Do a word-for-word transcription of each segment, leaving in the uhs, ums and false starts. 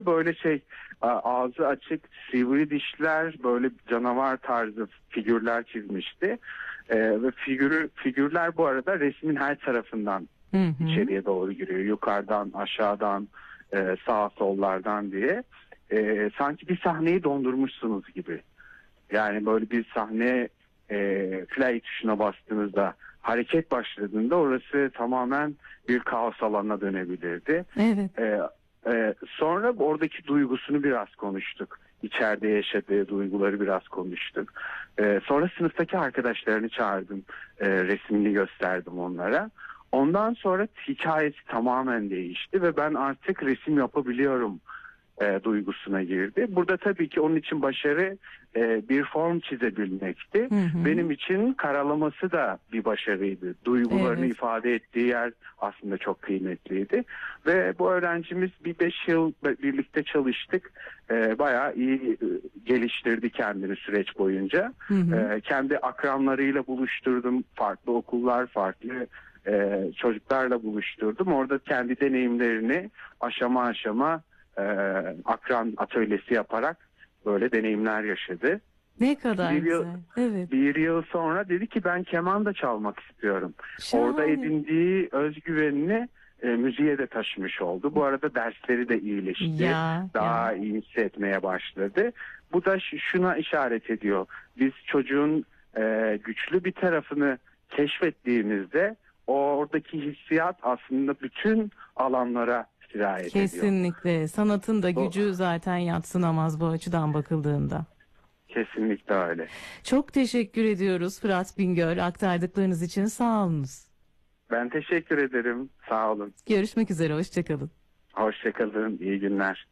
Böyle şey, ağzı açık, sivri dişler, böyle canavar tarzı figürler çizmişti. Ee, ve figürü, figürler bu arada resmin her tarafından Hı hı. içeriye doğru giriyor. Yukarıdan, aşağıdan, e, sağ sollardan diye. E, sanki bir sahneyi dondurmuşsunuz gibi. Yani böyle bir sahne e, play tuşuna bastığınızda, hareket başladığında orası tamamen bir kaos alanına dönebilirdi. Evet. E, e, sonra oradaki duygusunu biraz konuştuk. İçeride yaşadığı duyguları biraz konuştuk. E, sonra sınıftaki arkadaşlarını çağırdım. E, resmini gösterdim onlara. Ondan sonra hikayesi tamamen değişti ve ben artık resim yapabiliyorum e, duygusuna girdi. Burada tabii ki onun için başarı e, bir form çizebilmekti. Hı hı. Benim için karalaması da bir başarıydı. Duygularını Evet. ifade ettiği yer aslında çok kıymetliydi. Ve bu öğrencimiz bir beş yıl birlikte çalıştık. E, bayağı iyi e, geliştirdi kendini süreç boyunca. Hı hı. E, kendi akranlarıyla buluşturdum. Farklı okullar, farklı e, çocuklarla buluşturdum. Orada kendi deneyimlerini aşama aşama e, akran atölyesi yaparak böyle deneyimler yaşadı. Ne kadar Bir yıl, güzel. Evet. bir yıl sonra dedi ki ben keman da çalmak istiyorum. Şahane. Orada edindiği özgüvenini e, müziğe de taşımış oldu. Bu arada dersleri de iyileşti. Ya, Daha ya. iyi hissetmeye başladı. Bu da şuna işaret ediyor. Biz çocuğun e, güçlü bir tarafını keşfettiğimizde oradaki hissiyat aslında bütün alanlara sirayet ediyor. Kesinlikle. Sanatın da Bu- gücü zaten yadsınamaz bu açıdan bakıldığında. Kesinlikle öyle. Çok teşekkür ediyoruz Fırat Bingöl. Aktardıklarınız için sağ olunuz. Ben teşekkür ederim. Sağ olun. Görüşmek üzere. Hoşçakalın. Hoşçakalın. İyi günler.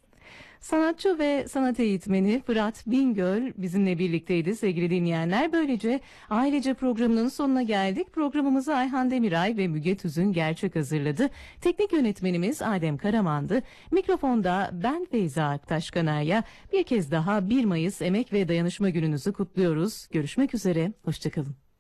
Sanatçı ve sanat eğitmeni Fırat Bingöl bizimle birlikteydi sevgili dinleyenler. Böylece ailece programının sonuna geldik. Programımızı Ayhan Demiray ve Müge Tüzün Gerçek hazırladı. Teknik yönetmenimiz Adem Karaman'dı. Mikrofonda ben Feyza Aktaş Kanarya. Bir kez daha bir Mayıs Emek ve Dayanışma Gününüzü kutluyoruz. Görüşmek üzere. Hoşçakalın.